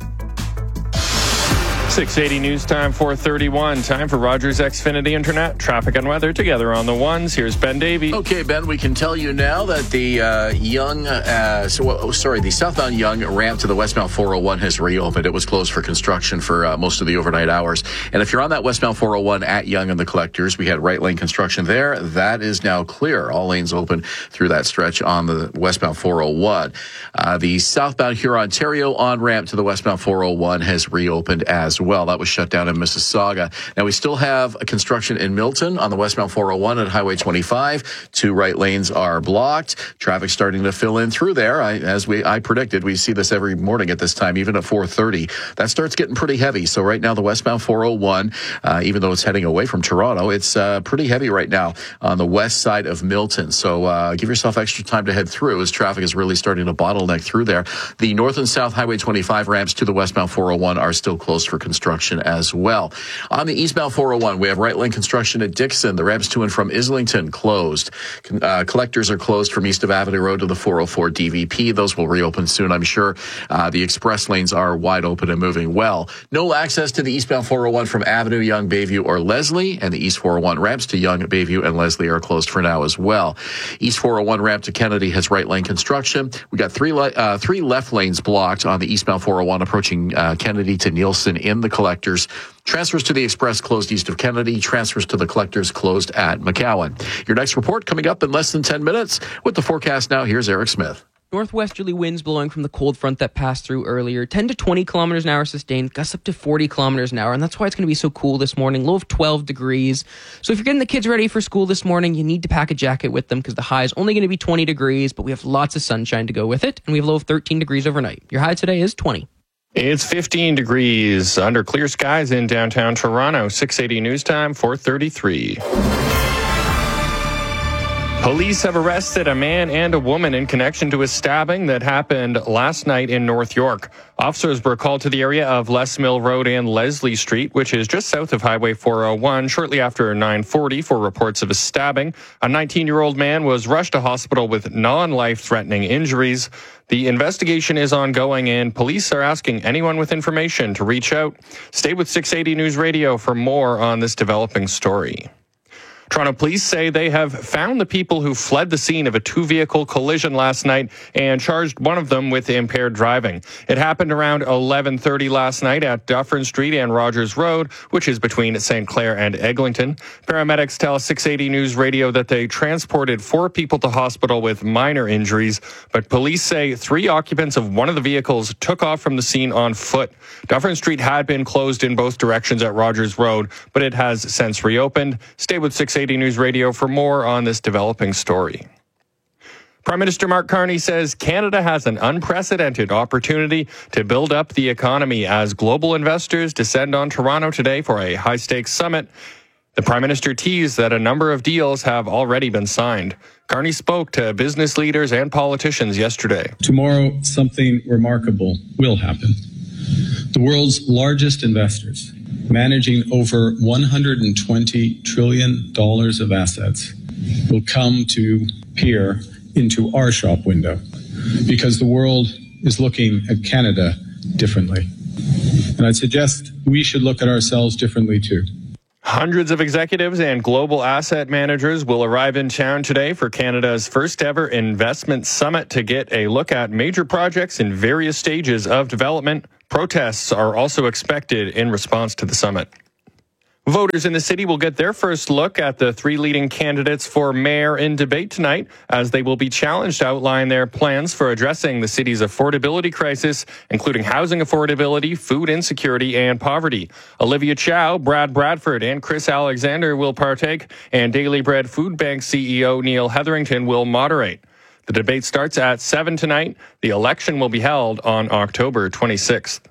six eighty News Time, four thirty-one. Time for Rogers Xfinity Internet. Traffic and weather together on the ones. Here's Ben Davey. Okay, Ben, we can tell you now that the uh, Young, uh, so, oh, sorry, the southbound Young ramp to the westbound four oh one has reopened. It was closed for construction for uh, most of the overnight hours. And if you're on that westbound four oh one at Young and the Collectors, we had right lane construction there. That is now clear. All lanes open through that stretch on the westbound four oh one. Uh, the southbound Huron-Ontario on-ramp to the westbound four oh one has reopened as well. That was shut down in Mississauga. Now, we still have a construction in Milton on the westbound four oh one at Highway twenty-five. Two right lanes are blocked. Traffic starting to fill in through there. I, as we I predicted, we see this every morning at this time, even at four thirty. That starts getting pretty heavy. So right now, the westbound four oh one, uh, even though it's heading away from Toronto, it's uh, pretty heavy right now on the west side of Milton. So uh, give yourself extra time to head through as traffic is really starting to bottleneck through there. The north and south Highway twenty-five ramps to the westbound four oh one are still closed for construction as well. On the eastbound four oh one, we have right lane construction at Dixon. The ramps to and from Islington closed. Uh, collectors are closed from east of Avenue Road to the four oh four D V P. Those will reopen soon, I'm sure. Uh, the express lanes are wide open and moving well. No access to the eastbound four oh one from Avenue, Young, Bayview, or Leslie, and the east four oh one ramps to Young, Bayview, and Leslie are closed for now as well. East four oh one ramp to Kennedy has right lane construction. We got three le- uh, three left lanes blocked on the eastbound four oh one approaching uh, Kennedy to Nielsen in the Collectors. Transfers to the Express closed east of Kennedy. Transfers to the Collectors closed at McCowan. Your next report coming up in less than ten minutes. With the forecast now, here's Eric Smith. Northwesterly winds blowing from the cold front that passed through earlier. ten to twenty kilometers an hour sustained, gusts up to forty kilometers an hour. And that's why it's going to be so cool this morning. Low of twelve degrees. So if you're getting the kids ready for school this morning, you need to pack a jacket with them because the high is only going to be twenty degrees, but we have lots of sunshine to go with it. And we have low of thirteen degrees overnight. Your high today is twenty. It's fifteen degrees under clear skies in downtown Toronto. six eighty News Time, four thirty-three. Police have arrested a man and a woman in connection to a stabbing that happened last night in North York. Officers were called to the area of Les Mill Road and Leslie Street, which is just south of Highway four oh one, shortly after nine forty for reports of a stabbing. A nineteen-year-old man was rushed to hospital with non-life-threatening injuries. The investigation is ongoing, and police are asking anyone with information to reach out. Stay with six eighty News Radio for more on this developing story. Toronto police say they have found the people who fled the scene of a two-vehicle collision last night and charged one of them with impaired driving. It happened around eleven thirty last night at Dufferin Street and Rogers Road, which is between Saint Clair and Eglinton. Paramedics tell six eighty News Radio that they transported four people to hospital with minor injuries, but police say three occupants of one of the vehicles took off from the scene on foot. Dufferin Street had been closed in both directions at Rogers Road, but it has since reopened. Stay with six eighty News Radio for more on this developing story. Prime Minister Mark Carney says Canada has an unprecedented opportunity to build up the economy as global investors descend on Toronto today for a high-stakes summit. The Prime Minister teased that a number of deals have already been signed. Carney spoke to business leaders and politicians yesterday. Tomorrow, something remarkable will happen. The world's largest investors, managing over one hundred twenty trillion dollars of assets, will come to peer into our shop window because the world is looking at Canada differently. And I'd suggest we should look at ourselves differently too. Hundreds of executives and global asset managers will arrive in town today for Canada's first ever investment summit to get a look at major projects in various stages of development. Protests are also expected in response to the summit. Voters in the city will get their first look at the three leading candidates for mayor in debate tonight, as they will be challenged to outline their plans for addressing the city's affordability crisis, including housing affordability, food insecurity, and poverty. Olivia Chow, Brad Bradford, and Chris Alexander will partake, and Daily Bread Food Bank C E O Neil Hetherington will moderate. The debate starts at seven tonight. The election will be held on October twenty-sixth.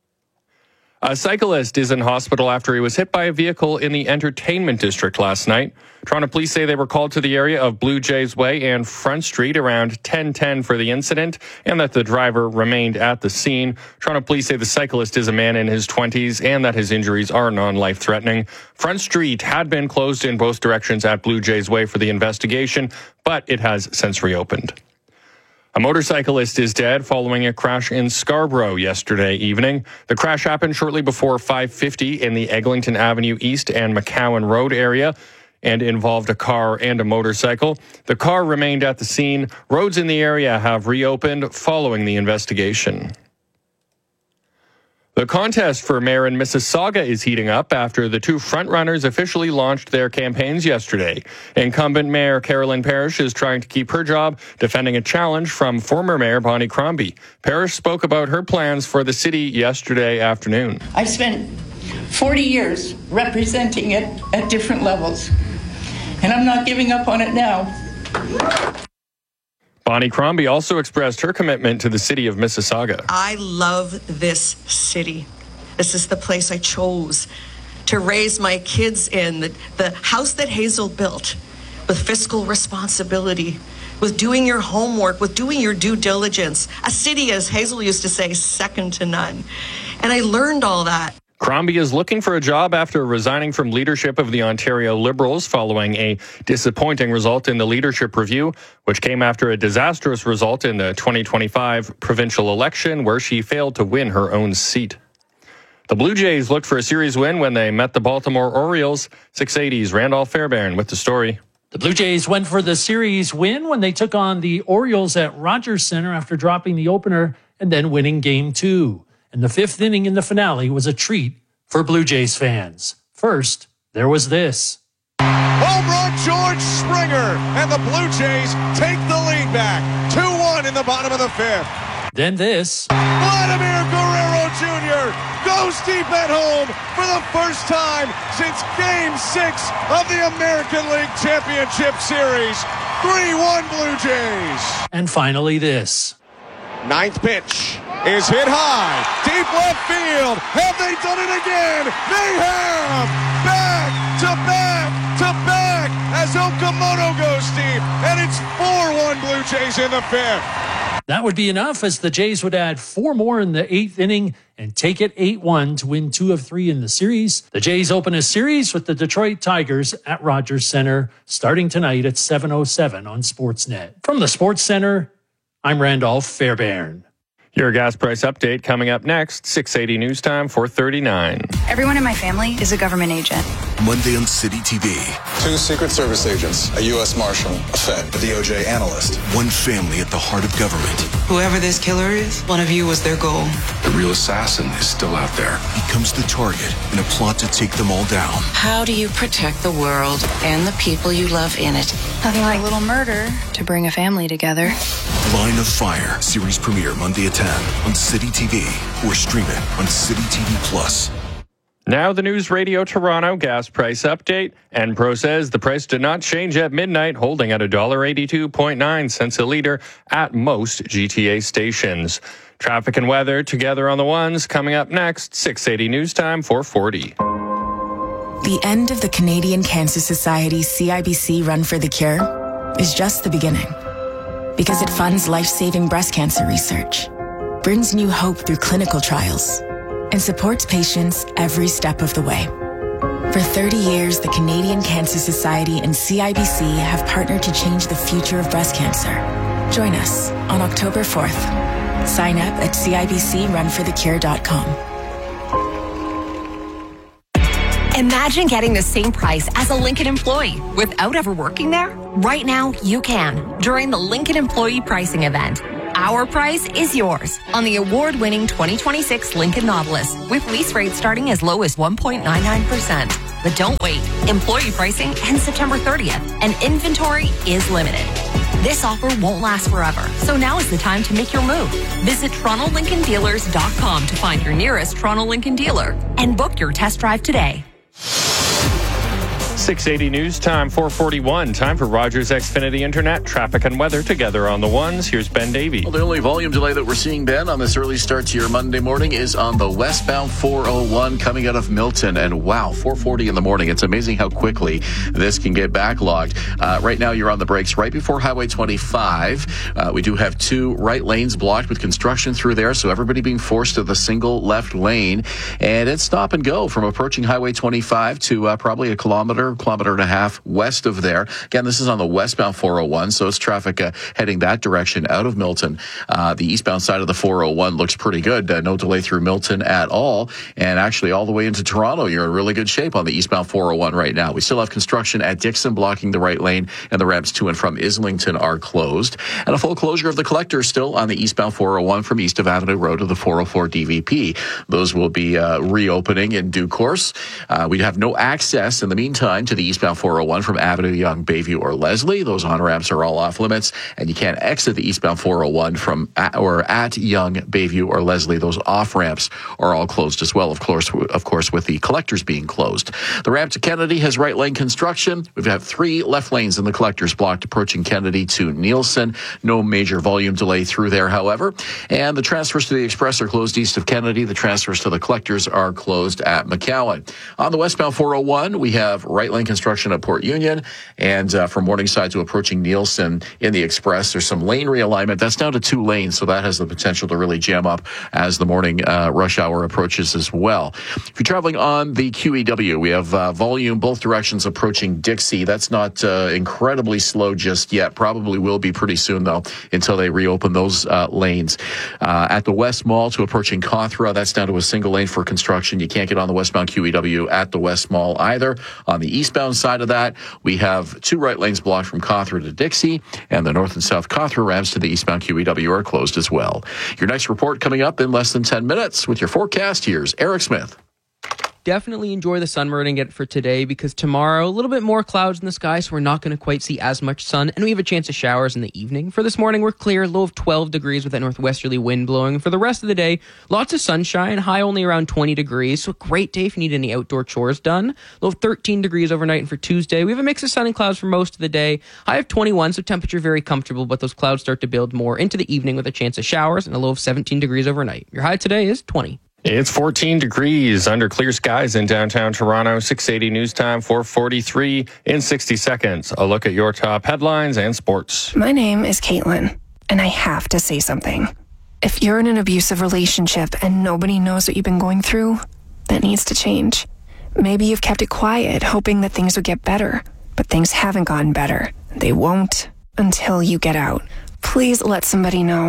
A cyclist is in hospital after he was hit by a vehicle in the entertainment district last night. Toronto police say they were called to the area of Blue Jays Way and Front Street around ten ten for the incident, and that the driver remained at the scene. Toronto police say the cyclist is a man in his twenties and that his injuries are non-life-threatening. Front Street had been closed in both directions at Blue Jays Way for the investigation, but it has since reopened. A motorcyclist is dead following a crash in Scarborough yesterday evening. The crash happened shortly before five fifty in the Eglinton Avenue East and McCowan Road area and involved a car and a motorcycle. The car remained at the scene. Roads in the area have reopened following the investigation. The contest for mayor in Mississauga is heating up after the two frontrunners officially launched their campaigns yesterday. Incumbent Mayor Carolyn Parrish is trying to keep her job, defending a challenge from former Mayor Bonnie Crombie. Parrish spoke about her plans for the city yesterday afternoon. I spent forty years representing it at different levels, and I'm not giving up on it now. Bonnie Crombie also expressed her commitment to the city of Mississauga. I love this city. This is the place I chose to raise my kids in. The, the house that Hazel built with fiscal responsibility, with doing your homework, with doing your due diligence. A city, as Hazel used to say, second to none. And I learned all that. Crombie is looking for a job after resigning from leadership of the Ontario Liberals following a disappointing result in the leadership review, which came after a disastrous result in the twenty twenty-five provincial election where she failed to win her own seat. The Blue Jays looked for a series win when they met the Baltimore Orioles. six eighty's Randolph Fairbairn with the story. The Blue Jays went for the series win when they took on the Orioles at Rogers Centre after dropping the opener and then winning game two. And the fifth inning in the finale was a treat for Blue Jays fans. First, there was this. Home run, George Springer, and the Blue Jays take the lead back. two one in the bottom of the fifth. Then this. Vladimir Guerrero Junior goes deep at home for the first time since Game six of the American League Championship Series. three one Blue Jays. And finally this. Ninth pitch is hit high, deep left field. Have they done it again? They have! Back to back to back as Okamoto goes deep, and it's four one Blue Jays in the fifth. That would be enough, as the Jays would add four more in the eighth inning and take it eight one to win two of three in the series. The Jays open a series with the Detroit Tigers at Rogers Centre starting tonight at seven oh seven on Sportsnet. From the Sports Center, I'm Randolph Fairbairn. Your gas price update coming up next, six eighty News Time, four thirty-nine. Everyone in my family is a government agent. Monday on City T V. Two Secret Service agents, a U S Marshal, a Fed, a D O J analyst. One family at the heart of government. Whoever this killer is, one of you was their goal. The real assassin is still out there. Becomes the target in a plot to take them all down. How do you protect the world and the people you love in it? Nothing like a little murder to bring a family together. Line of Fire, series premiere Monday at ten on City T V or stream it on City T V Plus. Now the News Radio Toronto gas price update. Enpro says the price did not change at midnight, holding at one dollar eighty-two point nine cents a litre at most G T A stations. Traffic and weather together on the ones coming up next, six eighty News Time, four forty. The end of the Canadian Cancer Society's C I B C Run for the Cure is just the beginning. Because it funds life-saving breast cancer research, brings new hope through clinical trials, and supports patients every step of the way. For thirty years, the Canadian Cancer Society and C I B C have partnered to change the future of breast cancer. Join us on October fourth. Sign up at C I B C run for the cure dot com. Imagine getting the same price as a Lincoln employee without ever working there. Right now, you can during the Lincoln Employee Pricing Event. Our price is yours on the award-winning twenty twenty-six Lincoln Nautilus with lease rates starting as low as one point nine nine percent. But don't wait. Employee pricing ends September thirtieth and inventory is limited. This offer won't last forever, so now is the time to make your move. Visit Toronto Lincoln Dealers dot com to find your nearest Toronto Lincoln dealer and book your test drive today. six eighty News Time, four forty-one. Time for Rogers Xfinity Internet, traffic and weather together on the ones. Here's Ben Davey. Well, the only volume delay that we're seeing, Ben, on this early start to your Monday morning is on the westbound four oh one coming out of Milton. And wow, four forty in the morning. It's amazing how quickly this can get backlogged. Uh, right now, you're on the brakes right before Highway twenty-five. Uh, we do have two right lanes blocked with construction through there, so everybody being forced to the single left lane. And it's stop and go from approaching Highway twenty-five to uh, probably a kilometer, kilometer and a half west of there. Again, this is on the westbound four oh one, so it's traffic uh, heading that direction out of Milton. Uh, the eastbound side of the four oh one looks pretty good. Uh, no delay through Milton at all. And actually all the way into Toronto, you're in really good shape on the eastbound four oh one right now. We still have construction at Dixon blocking the right lane, and the ramps to and from Islington are closed. And a full closure of the collector still on the eastbound four oh one from east of Avenue Road to the four oh four D V P. Those will be uh, reopening in due course. Uh, we have no access in the meantime to the eastbound four oh one from Avenue Yonge, Bayview, or Leslie. Those on-ramps are all off limits, and you can't exit the eastbound four oh one from at, or at Yonge, Bayview, or Leslie. Those off-ramps are all closed as well, of course, of course, with the collectors being closed. The ramp to Kennedy has right lane construction. We've had three left lanes in the collectors blocked approaching Kennedy to Nielsen. No major volume delay through there, however. And the transfers to the Express are closed east of Kennedy. The transfers to the collectors are closed at McCowan. On the westbound four oh one, we have right lane construction at Port Union, and uh, from Morningside to approaching Nielsen in the Express, there's some lane realignment. That's down to two lanes, so that has the potential to really jam up as the morning uh, rush hour approaches as well. If you're traveling on the Q E W, we have uh, volume both directions approaching Dixie. That's not uh, incredibly slow just yet. Probably will be pretty soon, though, until they reopen those uh, lanes. Uh, at the West Mall to approaching Cawthra, that's down to a single lane for construction. You can't get on the westbound Q E W at the West Mall either. On the eastbound side of that, we have two right lanes blocked from Cawthra to Dixie, and the north and south Cawthra ramps to the eastbound Q E W are closed as well. Your next report coming up in less than ten minutes with your forecast. Here's Eric Smith. Definitely enjoy the sun we're going to get for today, because tomorrow, a little bit more clouds in the sky, so we're not going to quite see as much sun, and we have a chance of showers in the evening. For this morning, we're clear, low of twelve degrees with that northwesterly wind blowing. For the rest of the day, lots of sunshine, high only around twenty degrees, so a great day if you need any outdoor chores done. Low of thirteen degrees overnight, and for Tuesday, we have a mix of sun and clouds for most of the day. High of twenty-one, so temperature very comfortable, but those clouds start to build more into the evening with a chance of showers, and a low of seventeen degrees overnight. Your high today is twenty. It's fourteen degrees under clear skies in downtown Toronto. six eighty News Time, four forty-three in sixty seconds. A look at your top headlines and sports. My name is Caitlin, and I have to say something. If you're in an abusive relationship and nobody knows what you've been going through, that needs to change. Maybe you've kept it quiet, hoping that things would get better, but things haven't gotten better. They won't until you get out. Please let somebody know.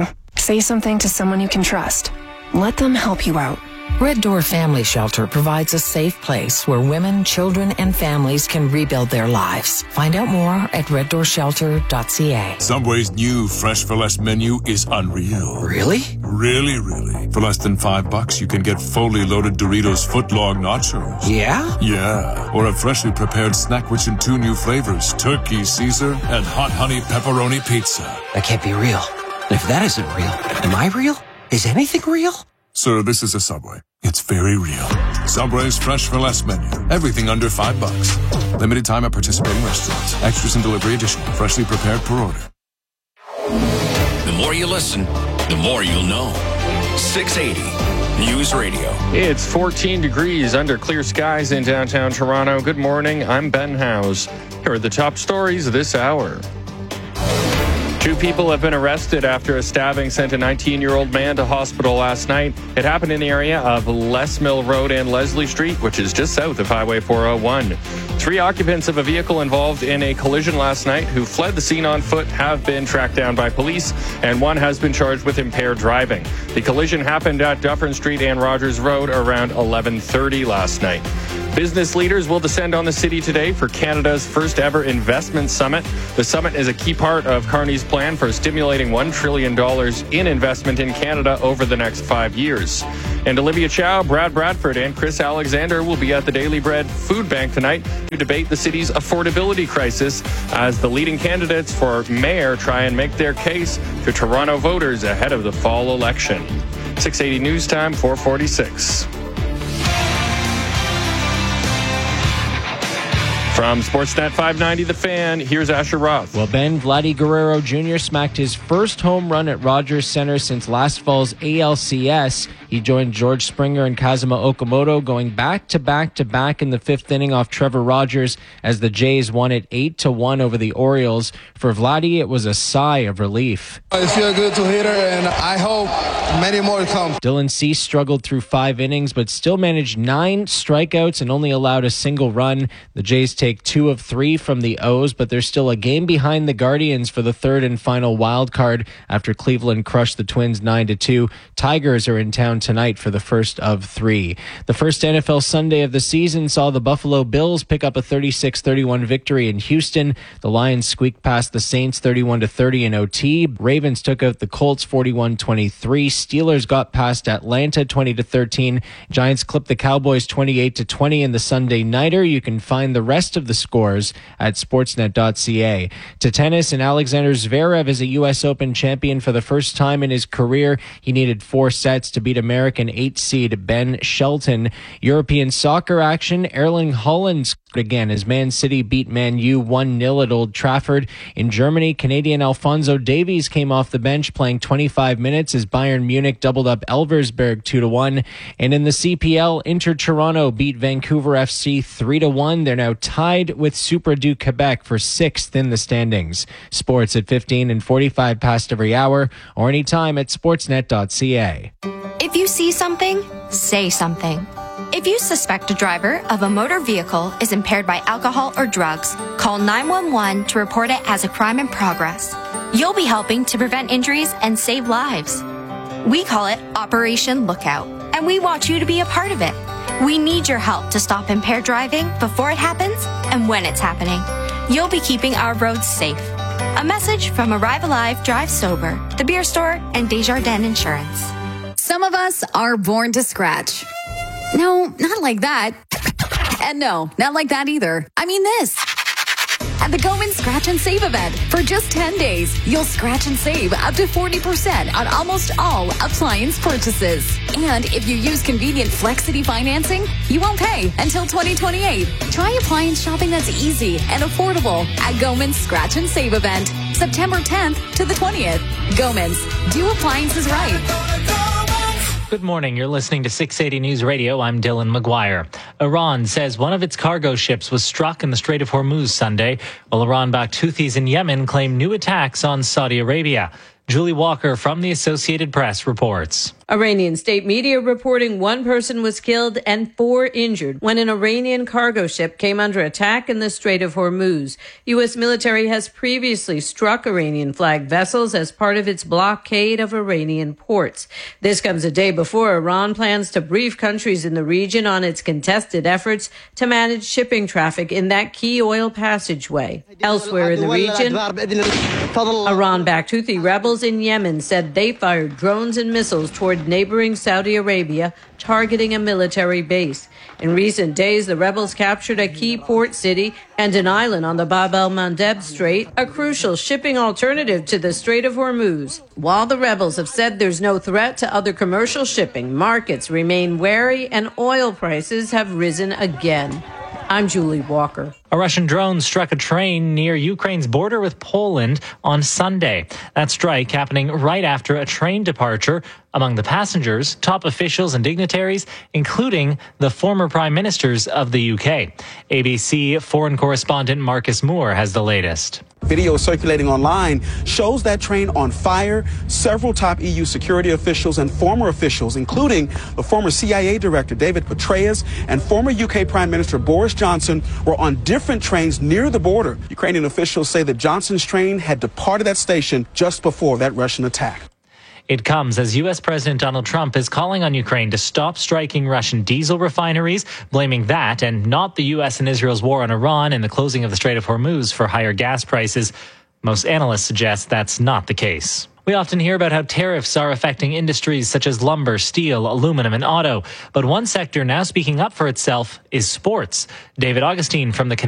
Say something to someone you can trust. Let them help you out. Red Door Family Shelter provides a safe place where women, children, and families can rebuild their lives. Find out more at red door shelter dot c a. Subway's new Fresh for Less menu is unreal. Really? Really, really. For less than five bucks, you can get fully loaded Doritos footlong nachos. Yeah? Yeah. Or a freshly prepared snack rich in two new flavors, turkey Caesar and hot honey pepperoni pizza. That can't be real. If that isn't real, am I real? Is anything real? Sir, this is a Subway. It's very real. Subway's Fresh for Less menu. Everything under five bucks. Limited time at participating restaurants. Extras and delivery additional. Freshly prepared per order. The more you listen, the more you'll know. six eighty News Radio. It's fourteen degrees under clear skies in downtown Toronto. Good morning. I'm Ben Howes. Here are the top stories this hour. Two people have been arrested after a stabbing sent a nineteen-year-old man to hospital last night. It happened in the area of Les Mill Road and Leslie Street, which is just south of Highway four oh one. Three occupants of a vehicle involved in a collision last night who fled the scene on foot have been tracked down by police, and one has been charged with impaired driving. The collision happened at Dufferin Street and Rogers Road around eleven thirty last night. Business leaders will descend on the city today for Canada's first ever investment summit. The summit is a key part of Carney's plan for stimulating one trillion dollars in investment in Canada over the next five years. And Olivia Chow, Brad Bradford, and Chris Alexander will be at the Daily Bread Food Bank tonight to debate the city's affordability crisis as the leading candidates for mayor try and make their case to Toronto voters ahead of the fall election. six eighty News Time, four forty-six. From Sportsnet five ninety The Fan, here's Asher Roth. Well, Ben, Vladdy Guerrero Junior smacked his first home run at Rogers Centre since last fall's A L C S. He joined George Springer and Kazuma Okamoto going back to back to back in the fifth inning off Trevor Rogers as the Jays won it eight to one over the Orioles. For Vladdy, it was a sigh of relief. It feels good to hit her, and I hope many more come. Dylan Cease struggled through five innings, but still managed nine strikeouts and only allowed a single run. The Jays take two of three from the O's, but they're still a game behind the Guardians for the third and final wild card after Cleveland crushed the Twins nine to two. Tigers are in town tonight for the first of three. The first N F L Sunday of the season saw the Buffalo Bills pick up a thirty-six thirty-one victory in Houston. The Lions squeaked past the Saints thirty-one to thirty in O T. Ravens took out the Colts forty-one twenty-three. Steelers got past Atlanta twenty to thirteen. Giants clipped the Cowboys twenty-eight to twenty in the Sunday Nighter. You can find the rest of the scores at sportsnet dot c a. To tennis, and Alexander Zverev is a U S Open champion for the first time in his career. He needed four sets to beat American eight seed Ben Shelton. European soccer action, Erling Haaland again as Man City beat Man U one nil at Old Trafford. In Germany, Canadian Alphonso Davies came off the bench playing twenty-five minutes as Bayern Munich doubled up Elversberg two to one. And in the C P L, Inter Toronto beat Vancouver F C three to one. They're now tied with Super du Quebec for sixth in the standings. Sports at fifteen and forty-five past every hour or anytime at sportsnet dot c a. If you see something, say something. If you suspect a driver of a motor vehicle is impaired by alcohol or drugs, call nine one one to report it as a crime in progress. You'll be helping to prevent injuries and save lives. We call it Operation Lookout, and we want you to be a part of it. We need your help to stop impaired driving before it happens and when it's happening. You'll be keeping our roads safe. A message from Arrive Alive, Drive Sober, The Beer Store, and Desjardins Insurance. Some of us are born to scratch. No, not like that. And no, not like that either. I mean this. At the Goman Scratch and Save event, for just ten days, you'll scratch and save up to forty percent on almost all appliance purchases. And if you use convenient Flexity financing, you won't pay until twenty twenty-eight. Try appliance shopping that's easy and affordable at Goman's Scratch and Save event, September tenth to the twentieth. Goman's, do appliances right. Good morning. You're listening to six eighty News Radio. I'm Dylan McGuire. Iran says one of its cargo ships was struck in the Strait of Hormuz Sunday, while Iran-backed Houthis in Yemen claim new attacks on Saudi Arabia. Julie Walker from the Associated Press reports. Iranian state media reporting one person was killed and four injured when an Iranian cargo ship came under attack in the Strait of Hormuz. U S military has previously struck Iranian-flagged vessels as part of its blockade of Iranian ports. This comes a day before Iran plans to brief countries in the region on its contested efforts to manage shipping traffic in that key oil passageway. Elsewhere in the region, Iran-backed Houthi rebels in Yemen said they fired drones and missiles toward neighboring Saudi Arabia, targeting a military base. In recent days, the rebels captured a key port city and an island on the Bab el-Mandeb Strait, a crucial shipping alternative to the Strait of Hormuz. While the rebels have said there's no threat to other commercial shipping, markets remain wary and oil prices have risen again. I'm Julie Walker. A Russian drone struck a train near Ukraine's border with Poland on Sunday. That strike happening right after a train departure. Among the passengers, top officials and dignitaries, including the former prime ministers of the U K. A B C foreign correspondent Marcus Moore has the latest. Video circulating online shows that train on fire. Several top E U security officials and former officials, including the former C I A director David Petraeus and former U K Prime Minister Boris Johnson, were on different trains near the border. Ukrainian officials say that Johnson's train had departed that station just before that Russian attack. It comes as U S President Donald Trump is calling on Ukraine to stop striking Russian diesel refineries, blaming that and not the U S and Israel's war on Iran and the closing of the Strait of Hormuz for higher gas prices. Most analysts suggest that's not the case. We often hear about how tariffs are affecting industries such as lumber, steel, aluminum, and auto. But one sector now speaking up for itself is sports. David Augustine from the